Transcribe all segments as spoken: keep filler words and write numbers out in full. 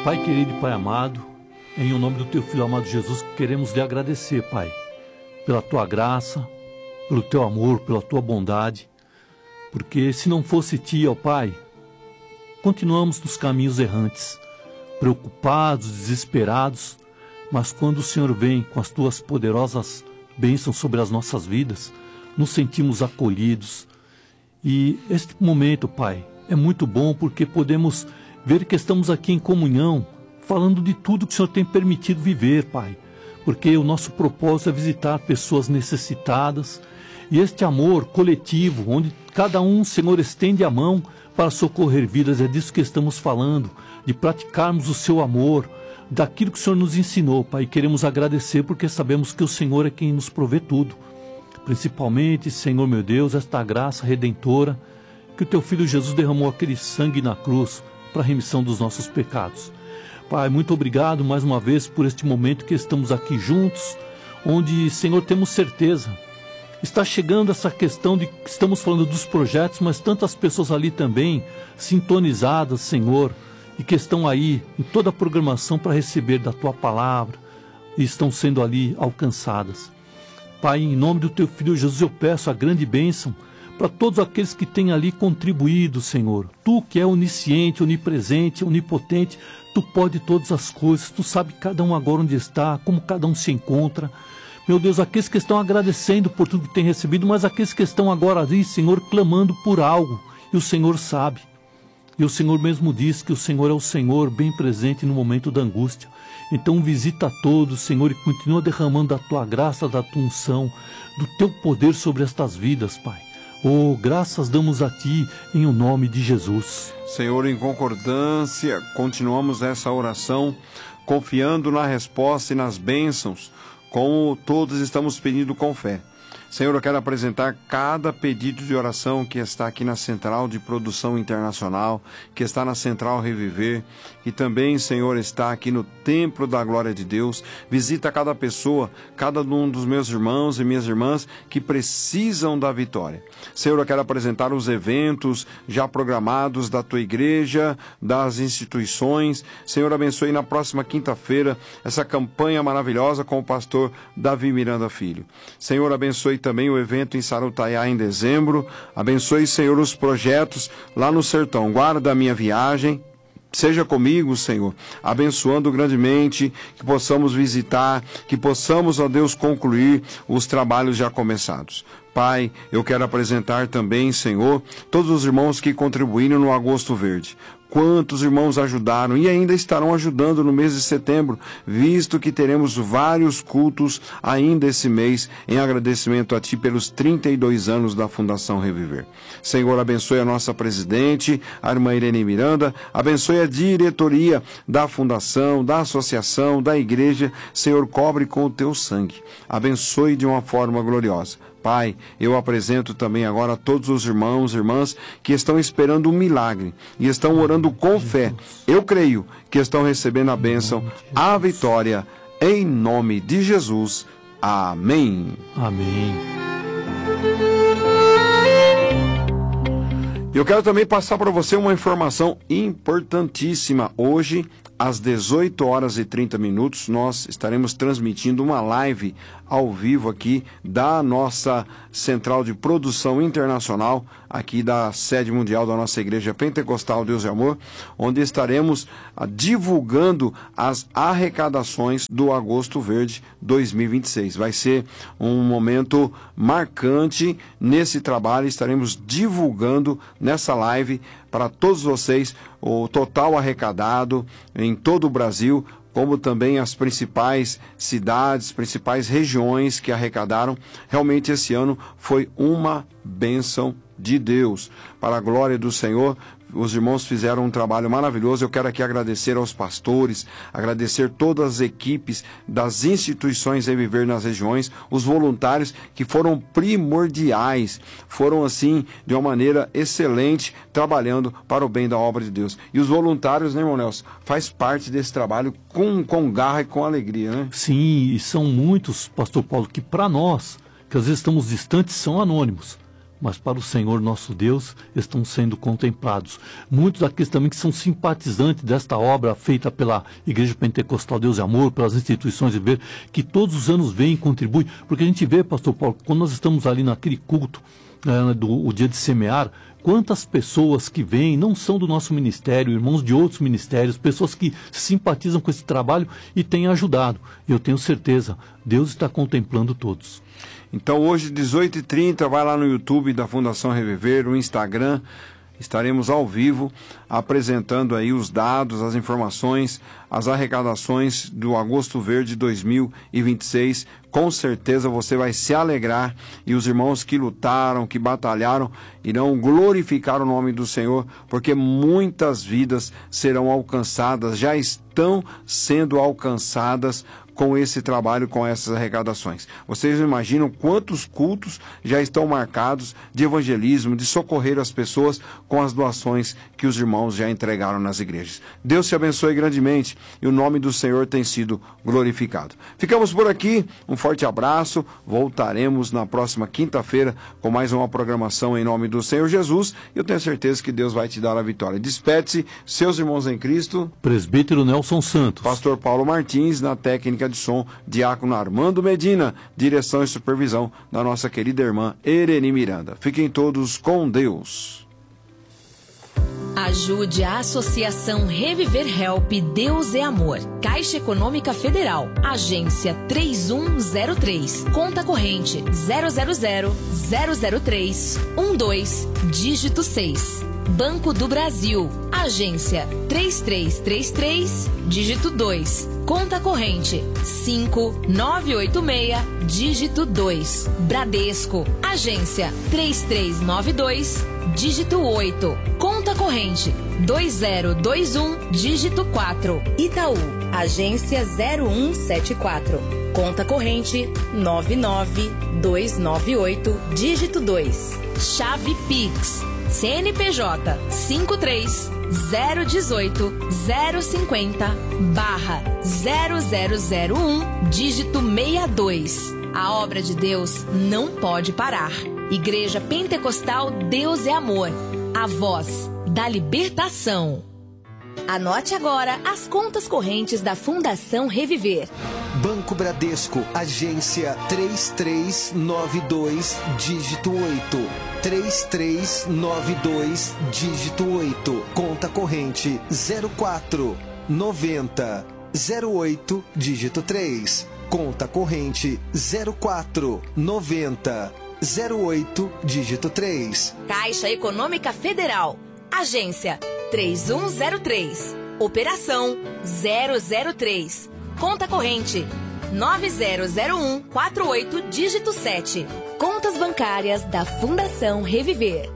Pai querido e Pai amado, em o nome do Teu Filho amado Jesus, queremos lhe agradecer, Pai, pela Tua graça, pelo Teu amor, pela Tua bondade, porque se não fosse Ti, ó Pai, continuamos nos caminhos errantes, preocupados, desesperados, mas quando o Senhor vem com as Tuas poderosas bênçãos sobre as nossas vidas, nos sentimos acolhidos. E este momento, Pai, é muito bom porque podemos ver que estamos aqui em comunhão, falando de tudo que o Senhor tem permitido viver, Pai. Porque o nosso propósito é visitar pessoas necessitadas. E este amor coletivo, onde cada um, Senhor, estende a mão para socorrer vidas, é disso que estamos falando, de praticarmos o Seu amor, daquilo que o Senhor nos ensinou, Pai. E queremos agradecer porque sabemos que o Senhor é quem nos provê tudo. Principalmente, Senhor meu Deus, esta graça redentora que o Teu Filho Jesus derramou aquele sangue na cruz para a remissão dos nossos pecados. Pai, muito obrigado mais uma vez por este momento que estamos aqui juntos, onde, Senhor, temos certeza, está chegando essa questão de que estamos falando dos projetos, mas tantas pessoas ali também, sintonizadas, Senhor, e que estão aí em toda a programação para receber da Tua palavra e estão sendo ali alcançadas. Pai, em nome do Teu Filho Jesus, eu peço a grande bênção para todos aqueles que têm ali contribuído, Senhor. Tu que é onisciente, onipresente, onipotente, Tu pode todas as coisas, Tu sabe cada um agora onde está, como cada um se encontra. Meu Deus, aqueles que estão agradecendo por tudo que têm recebido, mas aqueles que estão agora ali, Senhor, clamando por algo, e o Senhor sabe. E o Senhor mesmo diz que o Senhor é o Senhor bem presente no momento da angústia. Então visita a todos, Senhor, e continua derramando a Tua graça, da Tua unção, do Teu poder sobre estas vidas, Pai. Oh, graças damos a Ti em o nome de Jesus. Senhor, em concordância, continuamos essa oração, confiando na resposta e nas bênçãos, como todos estamos pedindo com fé. Senhor, eu quero apresentar cada pedido de oração que está aqui na Central de Produção Internacional, que está na Central Reviver, e também, Senhor, está aqui no Templo da Glória de Deus. Visita cada pessoa, cada um dos meus irmãos e minhas irmãs que precisam da vitória. Senhor, eu quero apresentar os eventos já programados da Tua igreja, das instituições. Senhor, abençoe na próxima quinta-feira essa campanha maravilhosa com o pastor Davi Miranda Filho. Senhor, abençoe também o evento em Sarutaiá em dezembro. Abençoe, Senhor, os projetos lá no sertão. Guarda a minha viagem. Seja comigo, Senhor, abençoando grandemente, que possamos visitar, que possamos, ó Deus, concluir os trabalhos já começados. Pai, eu quero apresentar também, Senhor, todos os irmãos que contribuíram no Agosto Verde. Quantos irmãos ajudaram e ainda estarão ajudando no mês de setembro, visto que teremos vários cultos ainda esse mês, em agradecimento a Ti pelos trinta e dois anos da Fundação Reviver. Senhor, abençoe a nossa presidente, a irmã Irene Miranda, abençoe a diretoria da Fundação, da Associação, da Igreja. Senhor, cobre com o Teu sangue. Abençoe de uma forma gloriosa. Pai, eu apresento também agora a todos os irmãos e irmãs que estão esperando um milagre e estão orando com fé. Eu creio que estão recebendo a bênção, a vitória, em nome de Jesus. Amém. Amém. Eu quero também passar para você uma informação importantíssima. Hoje, às dezoito horas e trinta minutos, nós estaremos transmitindo uma live ao vivo aqui da nossa Central de Produção Internacional, aqui da sede mundial da nossa Igreja Pentecostal Deus e Amor, onde estaremos ah, divulgando as arrecadações do Agosto Verde dois mil e vinte e seis. Vai ser um momento marcante nesse trabalho, estaremos divulgando nessa live para todos vocês o total arrecadado em todo o Brasil, como também as principais cidades, principais regiões que arrecadaram. Realmente esse ano foi uma bênção de Deus. Para a glória do Senhor, os irmãos fizeram um trabalho maravilhoso. Eu quero aqui agradecer aos pastores, agradecer todas as equipes das instituições Reviver nas regiões, os voluntários que foram primordiais, foram assim de uma maneira excelente, trabalhando para o bem da obra de Deus. E os voluntários, né, irmão Nelson, faz parte desse trabalho com, com garra e com alegria, né? Sim, e são muitos, pastor Paulo, que para nós, que às vezes estamos distantes, são anônimos. mas para o Senhor nosso Deus estão sendo contemplados. Muitos daqueles também que são simpatizantes desta obra feita pela Igreja Pentecostal Deus e Amor, pelas instituições de ver, que todos os anos vêm e contribuem, porque a gente vê, pastor Paulo, quando nós estamos ali naquele culto, é, do o dia de semear, quantas pessoas que vêm, não são do nosso ministério, irmãos de outros ministérios, pessoas que simpatizam com esse trabalho e têm ajudado. Eu tenho certeza, Deus está contemplando todos. Então hoje, dezoito e trinta, vai lá no YouTube da Fundação Reviver, no Instagram, estaremos ao vivo apresentando aí os dados, as informações, as arrecadações do Agosto Verde dois mil e vinte e seis. Com certeza você vai se alegrar e os irmãos que lutaram, que batalharam, irão glorificar o nome do Senhor, porque muitas vidas serão alcançadas, já estão sendo alcançadas com esse trabalho, com essas arrecadações. Vocês imaginam quantos cultos já estão marcados de evangelismo, de socorrer as pessoas com as doações que os irmãos já entregaram nas igrejas. Deus te abençoe grandemente e o nome do Senhor tem sido glorificado. Ficamos por aqui, um forte abraço, voltaremos na próxima quinta-feira com mais uma programação em nome do Senhor Jesus e eu tenho certeza que Deus vai te dar a vitória. Despede-se, seus irmãos em Cristo, Presbítero Nelson Santos, Pastor Paulo Martins, na técnica de som, Diácono Armando Medina, direção e supervisão da nossa querida irmã Ereni Miranda. Fiquem todos com Deus. Ajude a Associação Reviver Help Deus é Amor. Caixa Econômica Federal. Agência três um zero três. Conta corrente zero zero zero zero zero três um dois, dígito seis. Banco do Brasil. Agência três três três três, dígito dois. Conta corrente cinco nove oito seis, dígito dois. Bradesco. Agência três três nove dois, dígito oito. Conta corrente dois zero dois um, dígito quatro. Itaú. Agência zero um sete quatro. Conta corrente nove nove dois nove oito, dígito dois. Chave Pix. C N P J cinco três zero dezoito zero cinquenta barra zero zero zero um, dígito sessenta e dois. A obra de Deus não pode parar. Igreja Pentecostal Deus é Amor. A voz da libertação. Anote agora as contas correntes da Fundação Reviver. Banco Bradesco, agência três três nove dois, dígito oito. três três nove dois, dígito oito. Conta corrente zero quatro noventa zero oito, dígito três. Conta corrente zero quatro noventa zero oito, dígito três. Caixa Econômica Federal. Agência três um zero três. Operação zero zero três. Conta corrente nove zero zero um quatro oito, dígito sete. Contas bancárias da Fundação Reviver.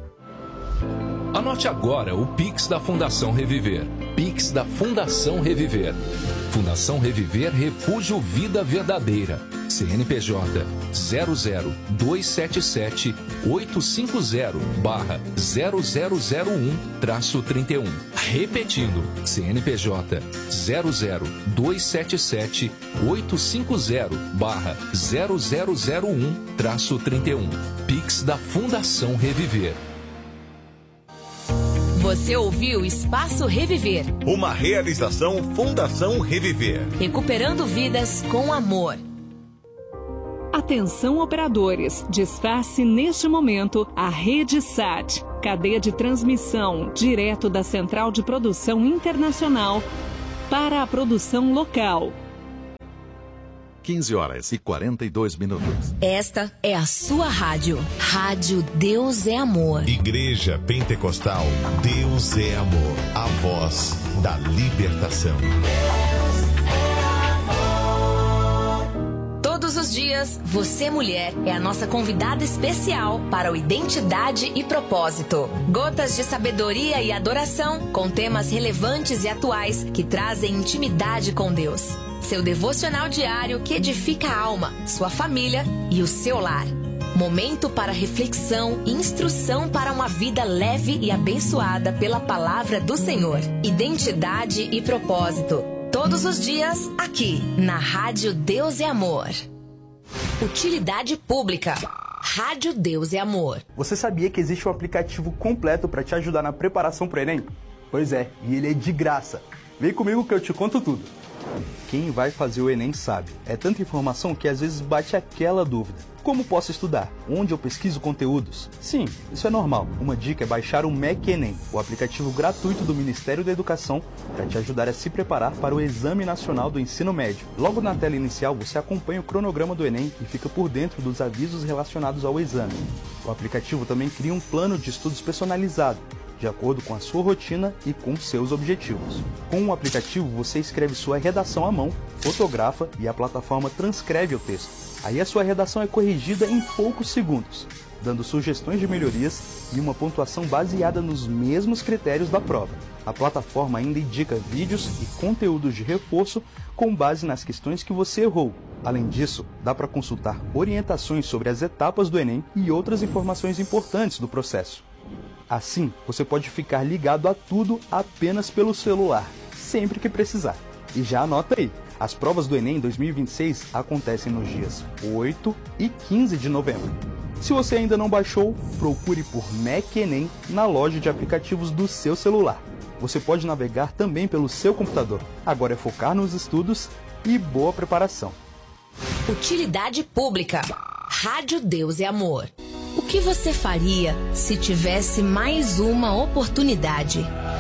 Anote agora o Pix da Fundação Reviver. Pix da Fundação Reviver. Fundação Reviver Refúgio Vida Verdadeira. C N P J zero zero dois sete sete oito cinco zero barra zero zero zero um traço trinta e um. Repetindo, C N P J zero zero dois sete sete oito cinco zero barra zero zero zero um traço trinta e um. Pix da Fundação Reviver. Você ouviu Espaço Reviver. Uma realização Fundação Reviver. Recuperando vidas com amor. Atenção operadores, desface neste momento a Rede Sat, cadeia de transmissão direto da Central de Produção Internacional para a produção local. quinze horas e quarenta e dois minutos. Esta é a sua rádio. Rádio Deus é Amor. Igreja Pentecostal Deus é Amor. A voz da libertação. Todos os dias, você mulher é a nossa convidada especial para o Identidade e Propósito. Gotas de sabedoria e adoração com temas relevantes e atuais que trazem intimidade com Deus. Seu devocional diário que edifica a alma, sua família e o seu lar. Momento para reflexão e instrução para uma vida leve e abençoada pela palavra do Senhor. Identidade e Propósito. Todos os dias, aqui, na Rádio Deus é Amor. Utilidade Pública. Rádio Deus é Amor. Você sabia que existe um aplicativo completo para te ajudar na preparação para o Enem? Pois é, e ele é de graça. Vem comigo que eu te conto tudo. Quem vai fazer o Enem sabe. É tanta informação que às vezes bate aquela dúvida. Como posso estudar? Onde eu pesquiso conteúdos? Sim, isso é normal. Uma dica é baixar o M E C Enem, o aplicativo gratuito do Ministério da Educação, para te ajudar a se preparar para o Exame Nacional do Ensino Médio. Logo na tela inicial, você acompanha o cronograma do Enem e fica por dentro dos avisos relacionados ao exame. O aplicativo também cria um plano de estudos personalizado, de acordo com a sua rotina e com seus objetivos. Com o aplicativo, você escreve sua redação à mão, fotografa e a plataforma transcreve o texto. Aí a sua redação é corrigida em poucos segundos, dando sugestões de melhorias e uma pontuação baseada nos mesmos critérios da prova. A plataforma ainda indica vídeos e conteúdos de reforço com base nas questões que você errou. Além disso, dá para consultar orientações sobre as etapas do Enem e outras informações importantes do processo. Assim, você pode ficar ligado a tudo apenas pelo celular, sempre que precisar. E já anota aí, as provas do Enem dois mil e vinte e seis acontecem nos dias oito e quinze de novembro. Se você ainda não baixou, procure por M E C Enem na loja de aplicativos do seu celular. Você pode navegar também pelo seu computador. Agora é focar nos estudos e boa preparação. Utilidade pública. Rádio Deus é Amor. O que você faria se tivesse mais uma oportunidade?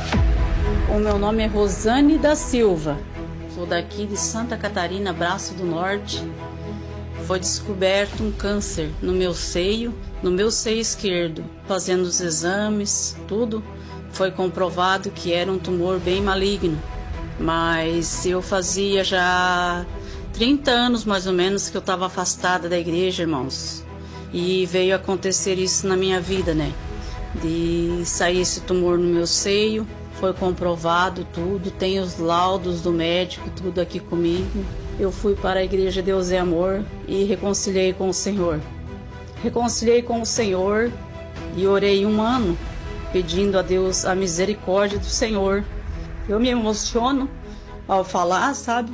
O meu nome é Rosane da Silva. Sou daqui de Santa Catarina, Braço do Norte. Foi descoberto um câncer no meu seio, no meu seio esquerdo. Fazendo os exames, tudo, foi comprovado que era um tumor bem maligno. Mas eu fazia já trinta anos mais ou menos que eu estava afastada da igreja, irmãos. E veio acontecer isso na minha vida, né? De sair esse tumor no meu seio, foi comprovado tudo, tem os laudos do médico, tudo aqui comigo. Eu fui para a igreja Deus é Amor e reconciliei com o Senhor. Reconciliei com o Senhor e orei um ano, pedindo a Deus a misericórdia do Senhor. Eu me emociono ao falar, sabe?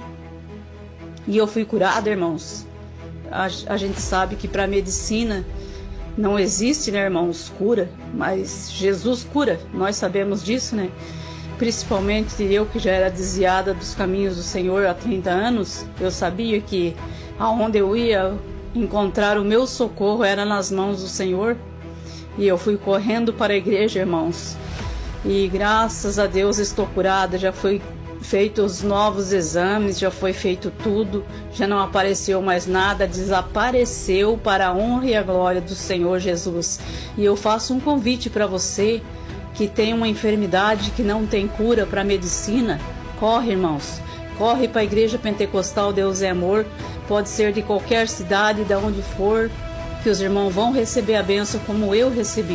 E eu fui curada, irmãos. A, a gente sabe que para a medicina não existe, né, irmãos, cura, mas Jesus cura, nós sabemos disso, né? Principalmente eu que já era desviada dos caminhos do Senhor há trinta anos, eu sabia que aonde eu ia encontrar o meu socorro era nas mãos do Senhor. E eu fui correndo para a igreja, irmãos. E graças a Deus estou curada, já fui feito os novos exames, já foi feito tudo, já não apareceu mais nada, desapareceu para a honra e a glória do Senhor Jesus. E eu faço um convite para você que tem uma enfermidade que não tem cura para a medicina. Corre, irmãos, corre para a Igreja Pentecostal Deus é Amor, pode ser de qualquer cidade, de onde for, que os irmãos vão receber a bênção como eu recebi.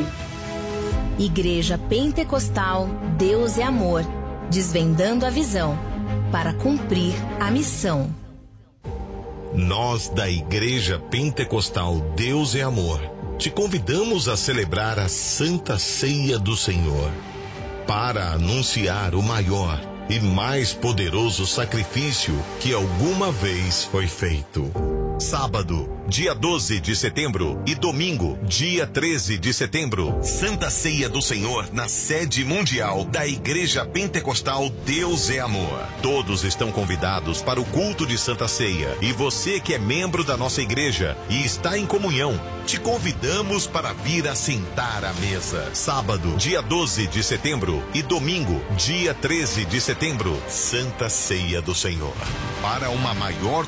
Igreja Pentecostal Deus é Amor, desvendando a visão para cumprir a missão. Nós da Igreja Pentecostal Deus é Amor te convidamos a celebrar a Santa Ceia do Senhor para anunciar o maior e mais poderoso sacrifício que alguma vez foi feito. Sábado, dia doze de setembro e domingo, dia treze de setembro, Santa Ceia do Senhor na sede mundial da Igreja Pentecostal Deus é Amor. Todos estão convidados para o culto de Santa Ceia e você que é membro da nossa igreja e está em comunhão, te convidamos para vir assentar à mesa. Sábado, dia doze de setembro e domingo, dia treze de setembro, Santa Ceia do Senhor. Para uma maior